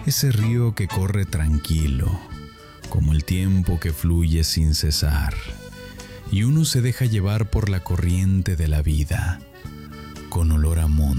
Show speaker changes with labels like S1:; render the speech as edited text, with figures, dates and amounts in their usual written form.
S1: ese río que corre tranquilo, como el tiempo que fluye sin cesar, y uno se deja llevar por la corriente de la vida, con olor a monte.